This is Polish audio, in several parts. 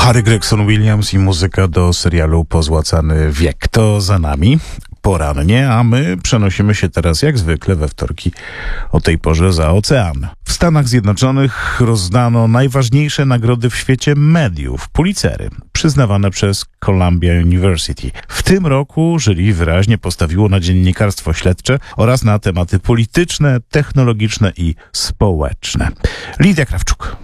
Harry Gregson Williams i muzyka do serialu Pozłacany wiek. To za nami porannie, a my przenosimy się teraz jak zwykle we wtorki o tej porze za ocean. W Stanach Zjednoczonych rozdano najważniejsze nagrody w świecie mediów, Pulitzery, przyznawane przez Columbia University. W tym roku jury wyraźnie postawiło na dziennikarstwo śledcze oraz na tematy polityczne, technologiczne i społeczne. Lidia Krawczuk.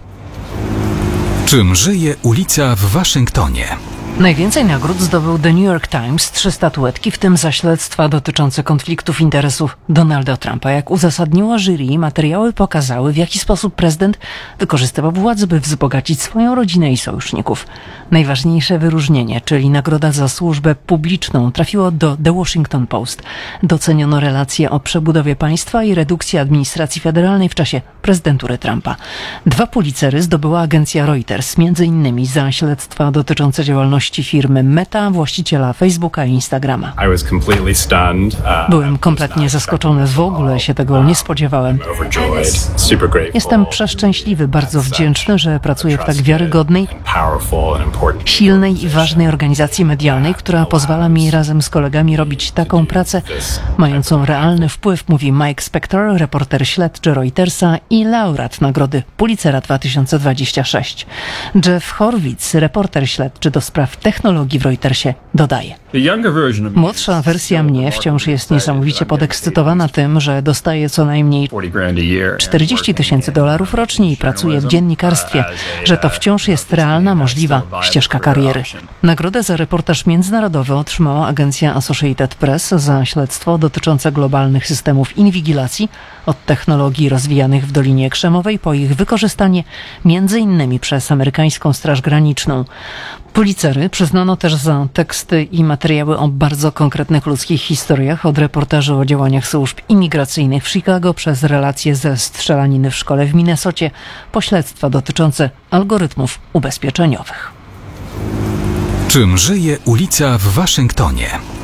Czym żyje ulica w Waszyngtonie? Najwięcej nagród zdobył The New York Times, 3 statuetki, w tym za śledztwa dotyczące konfliktów interesów Donalda Trumpa. Jak uzasadniło jury, materiały pokazały, w jaki sposób prezydent wykorzystywał władzę, by wzbogacić swoją rodzinę i sojuszników. Najważniejsze wyróżnienie, czyli nagroda za służbę publiczną, trafiło do The Washington Post. Doceniono relacje o przebudowie państwa i redukcji administracji federalnej w czasie prezydentury Trumpa. 2 Pulitzery zdobyła agencja Reuters, m.in. za śledztwa dotyczące działalności firmy Meta, właściciela Facebooka i Instagrama. Byłem kompletnie zaskoczony, w ogóle się tego nie spodziewałem. Jestem przeszczęśliwy, bardzo wdzięczny, że pracuję w tak wiarygodnej, silnej i ważnej organizacji medialnej, która pozwala mi razem z kolegami robić taką pracę, mającą realny wpływ, mówi Mike Spector, reporter śledczy Reutersa i laureat nagrody Pulitzera 2026. Jeff Horwitz, reporter śledczy do spraw technologii w Reutersie, dodaje: młodsza wersja mnie wciąż jest niesamowicie podekscytowana tym, że dostaje co najmniej $40,000 rocznie i pracuje w dziennikarstwie, że to wciąż jest realna, możliwa ścieżka kariery. Nagrodę za reportaż międzynarodowy otrzymała agencja Associated Press za śledztwo dotyczące globalnych systemów inwigilacji, od technologii rozwijanych w Dolinie Krzemowej po ich wykorzystanie m.in. przez amerykańską Straż Graniczną. Pulitzery przyznano też za teksty i materiały o bardzo konkretnych ludzkich historiach, od reportaży o działaniach służb imigracyjnych w Chicago przez relacje ze strzelaniny w szkole w Minnesocie, po śledztwa dotyczące algorytmów ubezpieczeniowych. Czym żyje ulica w Waszyngtonie?